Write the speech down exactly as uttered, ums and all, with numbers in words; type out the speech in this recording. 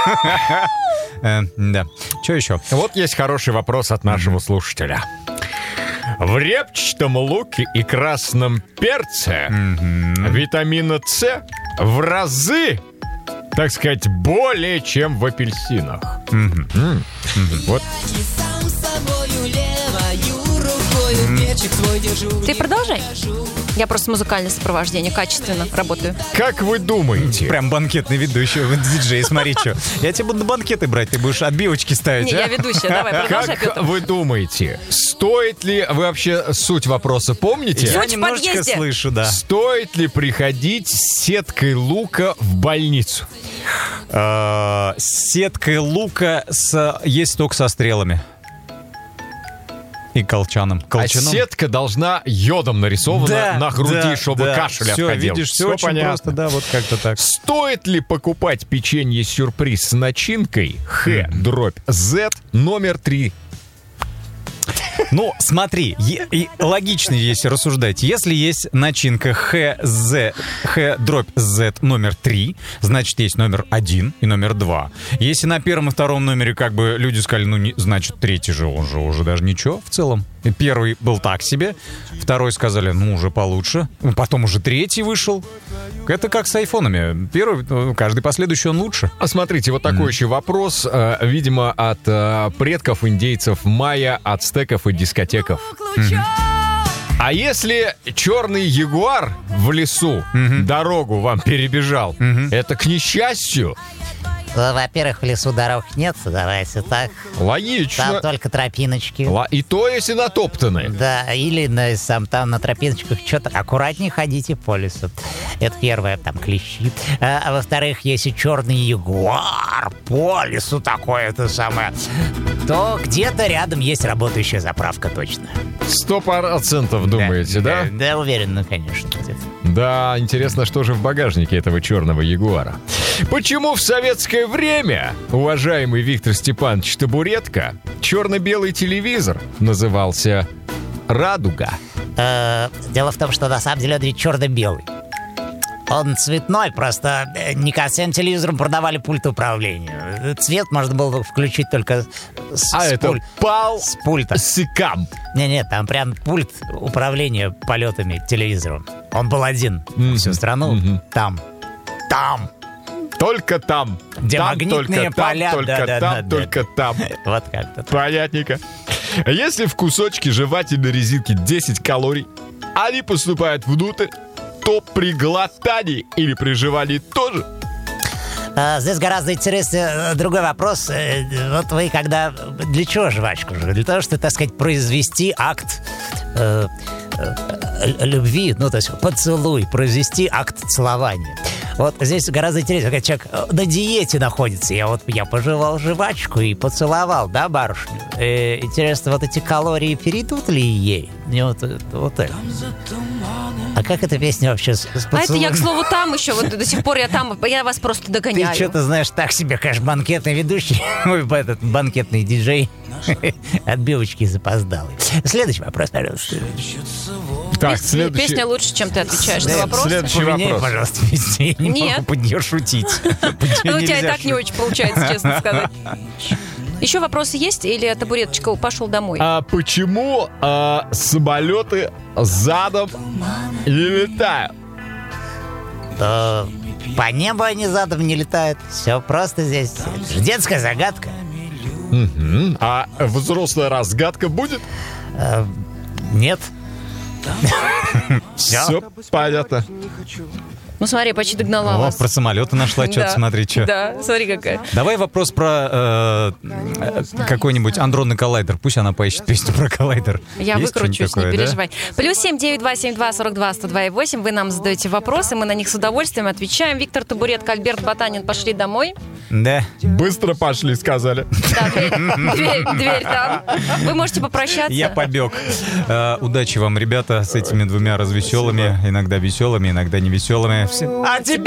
Да. Что еще? Вот есть хороший вопрос от нашего слушателя. В репчатом луке и красном перце витамина С в разы, так сказать, более чем в апельсинах. Вот. Ты продолжай. Я просто музыкальное сопровождение, качественно работаю. Как вы думаете? Прям банкетный ведущий, диджей, смотри, что. Я тебе буду на банкеты брать, ты будешь отбивочки ставить. Не, а? я ведущая, давай, продолжай, Как Петр. вы думаете, стоит ли... Вы вообще суть вопроса помните? Я Суть в немножечко подъезде. слышу, да. Стоит ли приходить с сеткой лука в больницу? Э, С сеткой лука с... есть только со стрелами. И колчаном. А Колчаном. сетка должна йодом нарисована Да, на груди, да, чтобы да. кашель Всё, отходил. видишь, все очень понятно. просто, да, вот как-то так. Стоит ли покупать печенье-сюрприз с начинкой Х дробь Z номер три? Ну, смотри, е- и логично, если рассуждать. Если есть начинка Х, З, Х дробь Z номер три, значит, есть номер один и номер два. Если на первом и втором номере как бы люди сказали, ну, не, значит, третий же, он же уже даже ничего в целом. И первый был так себе, второй сказали, ну, уже получше. Потом уже третий вышел. Это как с айфонами. Первый, ну, каждый последующий он лучше. А смотрите, вот такой еще вопрос, э, видимо, от э, предков индейцев майя, ацтеков и дискотеков. А если черный ягуар в лесу дорогу вам перебежал, это к несчастью? Ну, во-первых, в лесу дорог нет, давайте так. Логично. Там только тропиночки. Ла- И то, если натоптаны. Да, или на, сам, там на тропиночках что-то аккуратнее ходите по лесу. Это первое, там клещи. А, а во-вторых, если черный ягуар по лесу такое, это самое, то где-то рядом есть работающая заправка точно. Сто процентов думаете, да? Да, да, уверен, ну, конечно. Да, интересно, что же в багажнике этого черного ягуара. Почему в советское время, уважаемый Виктор Степанович Табуретка, черно-белый телевизор назывался «Радуга»? Э, дело в том, что на самом деле он ведь черно-белый. Он цветной, просто э, не ко всем телевизорам продавали пульт управления. Цвет можно было включить только с, А с это пуль- пал с пульта. Сикам. Не-не, там прям пульт управления полетами телевизором. Он был один. Мгм. Всю страну Мгм. там. Там. Только там. Где там, магнитные только поля, там, только да-да-да, там, да. только там. Вот как-то. Понятненько. Если в кусочке жевательной резинки десять калорий, они поступают внутрь, то при глотании или при жевании тоже. А, здесь гораздо интереснее э, другой вопрос. Э, Вот вы когда... Для чего жвачку? Для того, чтобы, так сказать, произвести акт э, э, любви, ну, то есть поцелуй, произвести акт целования. Вот здесь гораздо интереснее, когда человек э, на диете находится. Я вот я пожевал жвачку и поцеловал, да, барышню? Э, интересно, вот эти калории перейдут ли ей? Мне вот, э, вот это. А как эта песня вообще с, с А это поцелуем? я, к слову, там еще, вот до сих пор я там, я вас просто Ты догоняю. что-то знаешь, так себе, конечно, банкетный ведущий. Ой, этот банкетный диджей. Отбивочки запоздалый. Следующий вопрос, пожалуйста. Так, Пес- следующий. Песня лучше, чем ты отвечаешь на След- вопросы. следующий Поменяй, вопрос. пожалуйста, песню. Я не Нет. могу под нее шутить. Под неё Ну, у тебя и нельзя так не шутить. очень получается, честно сказать. Еще вопросы есть или табуреточка пошел домой? А почему а, самолеты задом не летают? То по небу они задом не летают. Все просто здесь. Это же детская загадка. Мгм. А взрослая разгадка будет? Э, Нет. Все понятно. Ну, смотри, почти догнала О, вас. про самолеты нашла что-то, Да. смотри, что. Да, смотри какая. Давай вопрос про э, э, какой-нибудь андронный коллайдер. Пусть она поищет песню про коллайдер. Я Есть выкручусь, что-нибудь такое, не да? переживай. Плюс семь девять два семь два сорок два сто два и восемь. Вы нам задаете вопросы, мы на них с удовольствием отвечаем. Виктор Табуретка, Альберт Батанин пошли домой. Да. Bыстро пошли, сказали. Да, дверь, дверь, дверь там. Вы можете попрощаться. Я побег. Э, удачи вам, ребята, с этими двумя развеселыми, иногда веселыми, иногда невеселыми. Всем- А тебе